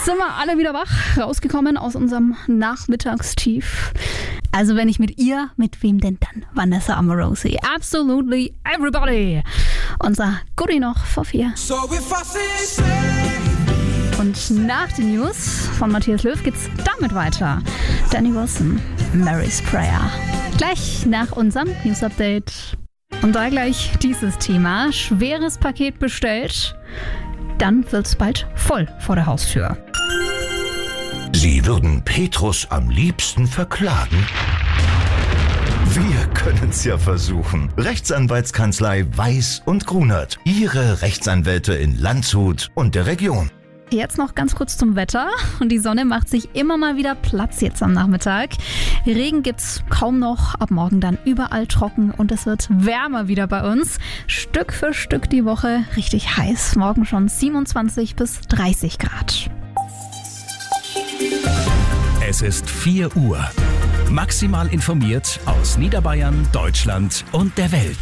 Sind wir alle wieder wach, rausgekommen aus unserem Nachmittagstief. Also wenn ich mit ihr, mit wem denn dann? Vanessa Amorosi. Absolutely everybody. Unser Goodie noch vor 4. Und nach den News von Matthias Löw geht's damit weiter. Danny Wilson, Mary's Prayer. Gleich nach unserem News-Update. Und da gleich dieses Thema. Schweres Paket bestellt. Dann wird's bald voll vor der Haustür. Sie würden Petrus am liebsten verklagen? Wir können's ja versuchen. Rechtsanwaltskanzlei Weiß und Grunert. Ihre Rechtsanwälte in Landshut und der Region. Jetzt noch ganz kurz zum Wetter. Und die Sonne macht sich immer mal wieder Platz jetzt am Nachmittag. Regen gibt's kaum noch, ab morgen dann überall trocken und es wird wärmer wieder bei uns. Stück für Stück die Woche richtig heiß. Morgen schon 27 bis 30 Grad. Es ist 4 Uhr. Maximal informiert aus Niederbayern, Deutschland und der Welt.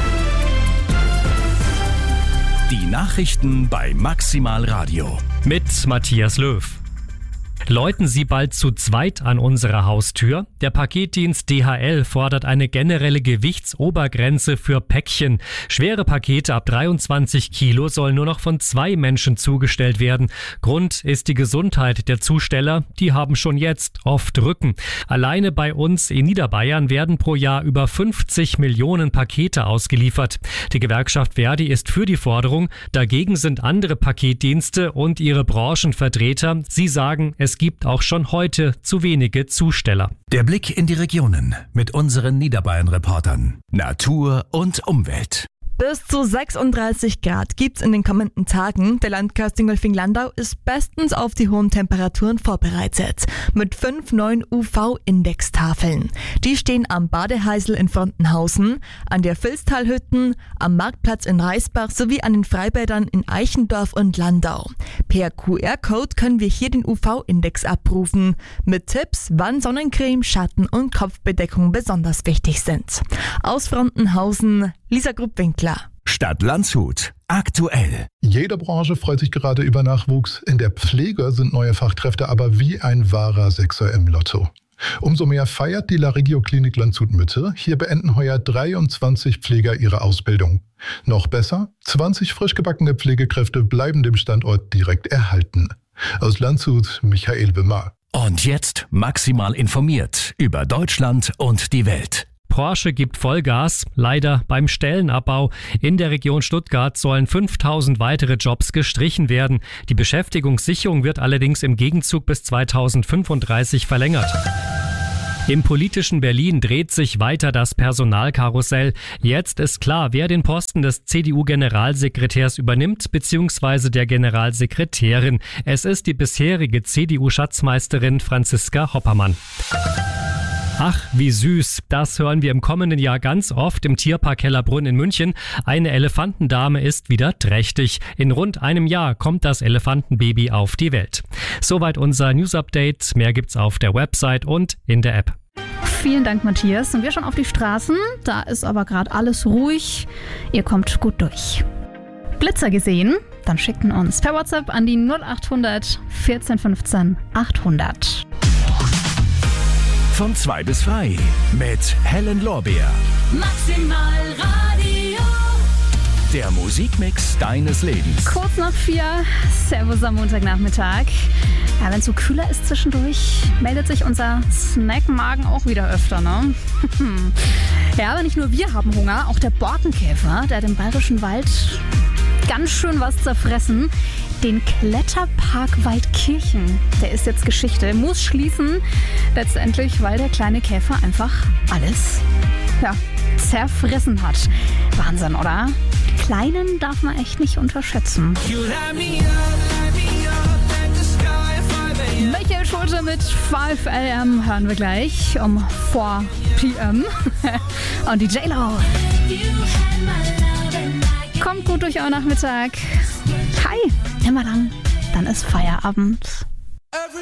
Die Nachrichten bei Maximal Radio. Mit Matthias Löw. Läuten Sie bald zu zweit an unserer Haustür? Der Paketdienst DHL fordert eine generelle Gewichtsobergrenze für Päckchen. Schwere Pakete ab 23 Kilo sollen nur noch von 2 Menschen zugestellt werden. Grund ist die Gesundheit der Zusteller. Die haben schon jetzt oft Rücken. Alleine bei uns in Niederbayern werden pro Jahr über 50 Millionen Pakete ausgeliefert. Die Gewerkschaft Verdi ist für die Forderung. Dagegen sind andere Paketdienste und ihre Branchenvertreter. Sie sagen, es gibt auch schon heute zu wenige Zusteller. Der Blick in die Regionen mit unseren Niederbayern-Reportern. Natur und Umwelt. Bis zu 36 Grad gibt's in den kommenden Tagen. Der Landkreis Dingolfing-Landau ist bestens auf die hohen Temperaturen vorbereitet. Mit 5 neuen UV-Indextafeln. Die stehen am Badeheisel in Frontenhausen, an der Vilstalhütten, am Marktplatz in Reisbach sowie an den Freibädern in Eichendorf und Landau. Per QR-Code können wir hier den UV-Index abrufen. Mit Tipps, wann Sonnencreme, Schatten und Kopfbedeckung besonders wichtig sind. Aus Frontenhausen, Lisa Grupp-Winkler. Stadt Landshut. Aktuell. Jede Branche freut sich gerade über Nachwuchs. In der Pflege sind neue Fachkräfte aber wie ein wahrer Sechser im Lotto. Umso mehr feiert die La Regio Klinik Landshut Mitte. Hier beenden heuer 23 Pfleger ihre Ausbildung. Noch besser, 20 frisch gebackene Pflegekräfte bleiben dem Standort direkt erhalten. Aus Landshut, Michael Wimmer. Und jetzt maximal informiert über Deutschland und die Welt. Porsche gibt Vollgas, leider beim Stellenabbau. In der Region Stuttgart sollen 5000 weitere Jobs gestrichen werden. Die Beschäftigungssicherung wird allerdings im Gegenzug bis 2035 verlängert. Im politischen Berlin dreht sich weiter das Personalkarussell. Jetzt ist klar, wer den Posten des CDU-Generalsekretärs übernimmt, bzw. der Generalsekretärin. Es ist die bisherige CDU-Schatzmeisterin Franziska Hoppermann. Ach, wie süß. Das hören wir im kommenden Jahr ganz oft im Tierpark Hellerbrunn in München. Eine Elefantendame ist wieder trächtig. In rund einem Jahr kommt das Elefantenbaby auf die Welt. Soweit unser News-Update. Mehr gibt's auf der Website und in der App. Vielen Dank, Matthias. Und wir schon auf die Straßen. Da ist aber gerade alles ruhig. Ihr kommt gut durch. Blitzer gesehen? Dann schickten uns per WhatsApp an die 0800 14 15 800. Von 2 bis frei mit Helen Lorbeer. Maximal Radio. Der Musikmix deines Lebens. Kurz nach 4. Servus am Montagnachmittag. Ja, wenn es so kühler ist zwischendurch, meldet sich unser Snackmagen auch wieder öfter, ne? Ja, aber nicht nur wir haben Hunger, auch der Borkenkäfer, der hat im Bayerischen Wald ganz schön was zerfressen. Den Kletterpark Waldkirchen, der ist jetzt Geschichte, muss schließen, letztendlich, weil der kleine Käfer einfach alles, zerfressen hat. Wahnsinn, oder? Die Kleinen darf man echt nicht unterschätzen. Michael Schulte mit 5 AM hören wir gleich um 4 PM. Und die J-Lo. Kommt gut durch euren Nachmittag. Hi, immer lang, dann ist Feierabend.